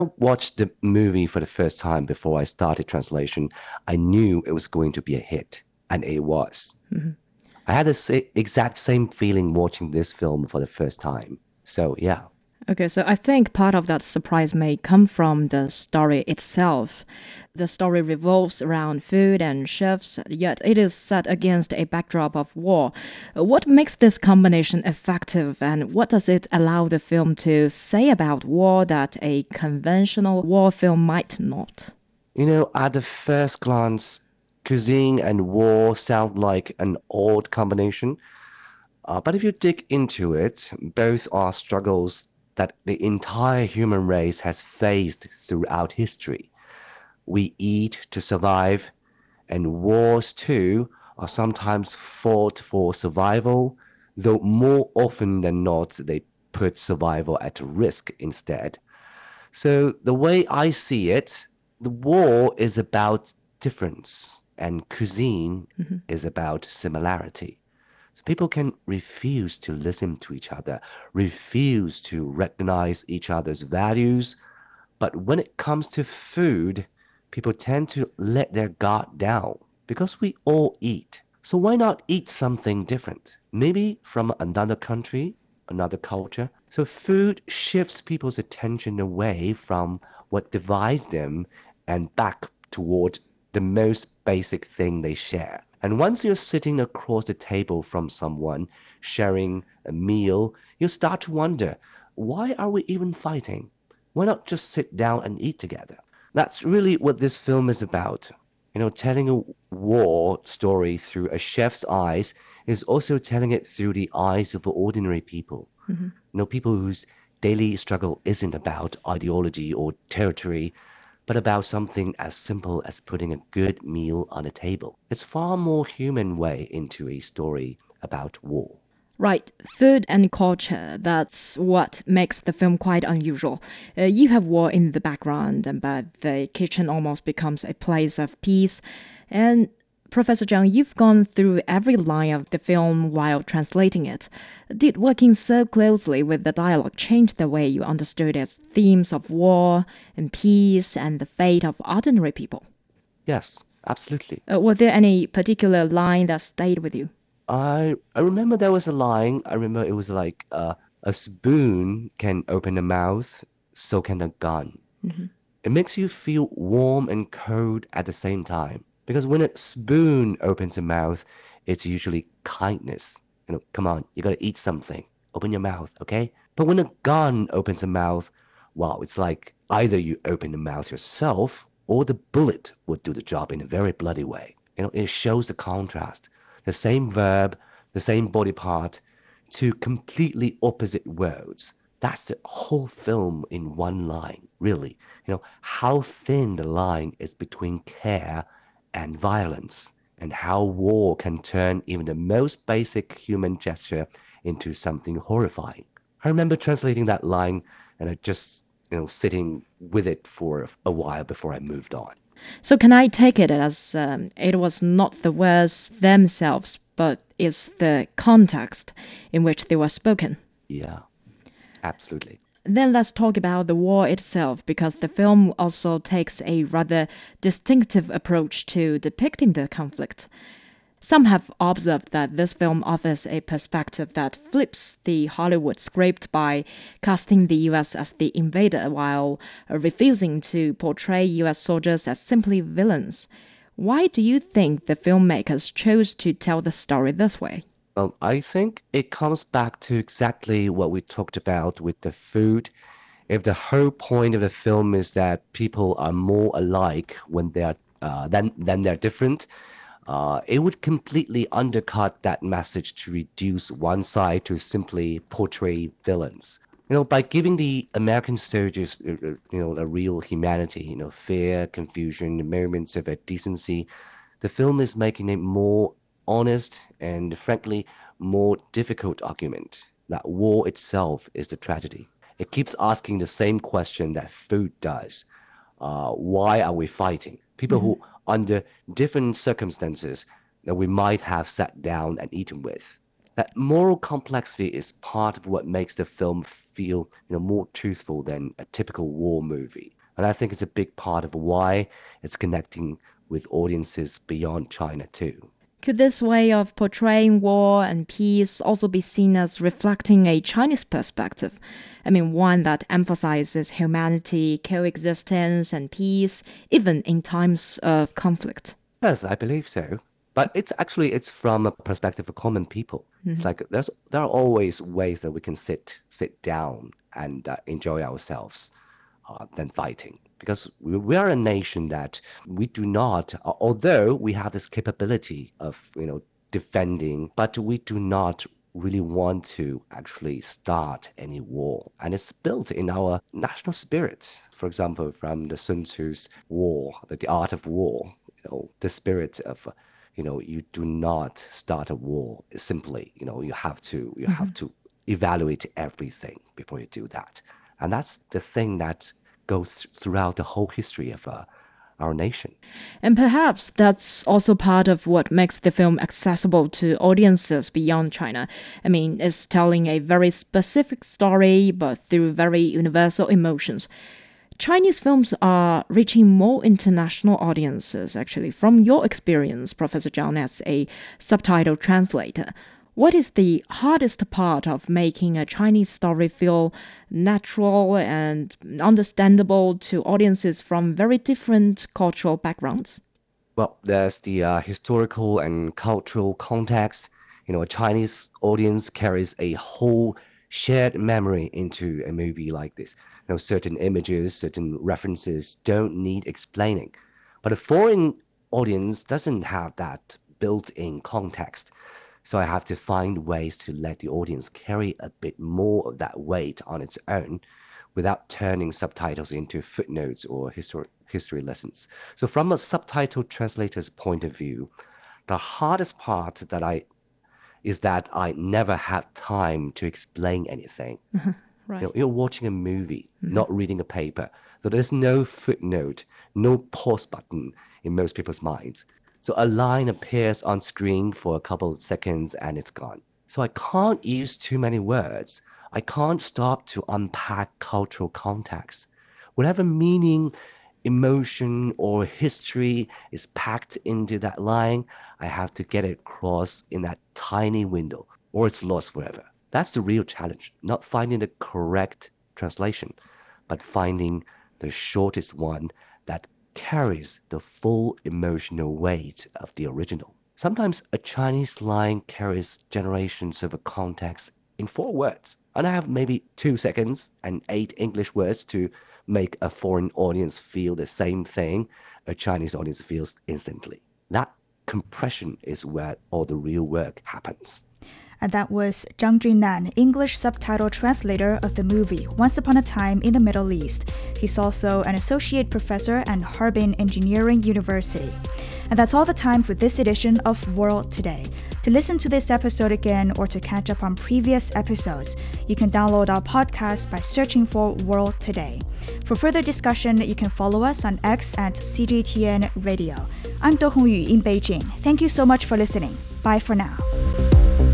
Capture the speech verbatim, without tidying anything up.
Watched the movie for the first time before I started translation, I knew it was going to be a hit, and it was. Mhm. I had the sa- exact same feeling watching this film for the first time. So, yeah. Okay, so I think part of that surprise may come from the story itself. The story revolves around food and chefs, yet it is set against a backdrop of war. What makes this combination effective, and what does it allow the film to say about war that a conventional war film might not? You know, at the first glance, cuisine and war sound like an odd combination. Uh, but if you dig into it, both are struggles that the entire human race has faced throughout history. We eat to survive, and wars too are sometimes fought for survival, though more often than not, they put survival at risk instead. So, the way I see it, the war is about difference, and cuisine Mhm. is about similarity. So people can refuse to listen to each other, refuse to recognize each other's values. But when it comes to food, people tend to let their guard down because we all eat. So why not eat something different? Maybe from another country, another culture. So food shifts people's attention away from what divides them and back toward the most basic thing they share. And once you're sitting across the table from someone, sharing a meal, you start to wonder, why are we even fighting? Why not just sit down and eat together? That's really what this film is about. You know, telling a war story through a chef's eyes is also telling it through the eyes of ordinary people. Mhm. You know, people whose daily struggle isn't about ideology or territory, but about something as simple as putting a good meal on a table. It's far more human way into a story about war. Right, food and culture, that's what makes the film quite unusual. Uh, you have war in the background, and but the kitchen almost becomes a place of peace. And Professor Zhang, you've gone through every line of the film while translating it. Did working so closely with the dialogue change the way you understood its themes of war and peace and the fate of ordinary people? Yes, absolutely. Uh, were there any particular line that stayed with you? I I remember there was a line. I remember it was like uh, a spoon can open a mouth, so can a gun. Mhm. It makes you feel warm and cold at the same time. Because when a spoon opens a mouth, it's usually kindness. You know, come on, you gotta eat something. Open your mouth, okay? But when a gun opens a mouth, wow, it's like either you open the mouth yourself or the bullet would do the job in a very bloody way. You know, it shows the contrast. The same verb, the same body part, two completely opposite words. That's the whole film in one line, really. You know, how thin the line is between care and violence, and how war can turn even the most basic human gesture into something horrifying. I remember translating that line and I just, you know, sitting with it for a while before I moved on. So can I take it as um, it was not the words themselves, but is the context in which they were spoken? Yeah, absolutely. Then let's talk about the war itself, because the film also takes a rather distinctive approach to depicting the conflict. Some have observed that this film offers a perspective that flips the Hollywood script by casting the U S as the invader while refusing to portray U S soldiers as simply villains. Why do you think the filmmakers chose to tell the story this way? Well, I think it comes back to exactly what we talked about with the food. If the whole point of the film is that people are more alike when they're uh, than than they're different, uh, it would completely undercut that message to reduce one side to simply portray villains. You know, by giving the American soldiers, uh, uh, you know, a real humanity, you know, fear, confusion, moments of a decency, the film is making a more honest and, frankly, more difficult argument that war itself is the tragedy. It keeps asking the same question that food does. Uh, why are we fighting? People Mhm. who, under different circumstances, that we might have sat down and eaten with. That moral complexity is part of what makes the film feel, you know, more truthful than a typical war movie. And I think it's a big part of why it's connecting with audiences beyond China too. Could this way of portraying war and peace also be seen as reflecting a Chinese perspective? I mean, one that emphasizes humanity, coexistence, and peace, even in times of conflict. Yes, I believe so. But it's actually it's from a perspective of common people. Mm-hmm. It's like there's there are always ways that we can sit sit down and uh, enjoy ourselves uh, than fighting. Because we, we are a nation that we do not, uh, although we have this capability of you know defending, but we do not really want to actually start any war. And it's built in our national spirit. For example, from the Sun Tzu's war, the, the art of war, you know, the spirit of uh, you know, you do not start a war simply. You know, you have to you mm-hmm. have to evaluate everything before you do that, and that's the thing that goes throughout the whole history of uh, our nation. And perhaps that's also part of what makes the film accessible to audiences beyond China. I mean, it's telling a very specific story, but through very universal emotions. Chinese films are reaching more international audiences, actually. From your experience, Professor Zhang, as a subtitle translator, what is the hardest part of making a Chinese story feel natural and understandable to audiences from very different cultural backgrounds? Well, there's the uh, historical and cultural context. You know, a Chinese audience carries a whole shared memory into a movie like this. You know, certain images, certain references don't need explaining. But a foreign audience doesn't have that built-in context. So I have to find ways to let the audience carry a bit more of that weight on its own without turning subtitles into footnotes or history, history lessons. So from a subtitle translator's point of view, the hardest part that I is that I never had time to explain anything. Uh-huh. Right. You know, you're watching a movie, mm-hmm. not reading a paper. So there's no footnote, no pause button in most people's minds. So a line appears on screen for a couple of seconds and it's gone. So I can't use too many words. I can't stop to unpack cultural context. Whatever meaning, emotion, or history is packed into that line, I have to get it across in that tiny window, or it's lost forever. That's the real challenge, not finding the correct translation, but finding the shortest one that carries the full emotional weight of the original. Sometimes a Chinese line carries generations of a context in four words, and I have maybe two seconds and eight English words to make a foreign audience feel the same thing a Chinese audience feels instantly. That compression is where all the real work happens. And that was Zhang Junnan, English subtitle translator of the movie Once Upon a Time in the Middle East. He's also an associate professor at Harbin Engineering University. And that's all the time for this edition of World Today. To listen to this episode again or to catch up on previous episodes, you can download our podcast by searching for World Today. For further discussion, you can follow us on X at C G T N Radio. I'm Do Hongyu in Beijing. Thank you so much for listening. Bye for now.